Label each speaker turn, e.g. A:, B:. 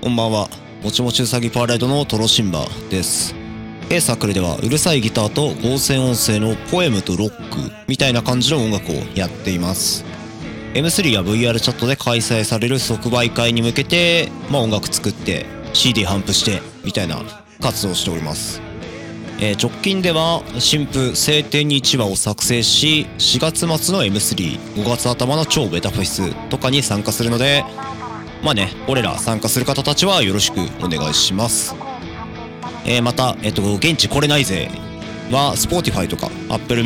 A: こんばんは。もちもちうさぎパレードのトロシンバです。サークルではうるさいギターと合成音声のポエムとロックみたいな感じの音楽をやっています。M3 や VR チャットで開催される即売会に向けて、音楽作って CD 頒布してみたいな活動をしております。直近では新譜晴天に1話を作成し、4月末の M3、5月頭の超ベタフェスとかに参加するので、俺ら参加する方たちはよろしくお願いします。また、現地来れないぜは Spotify とか Apple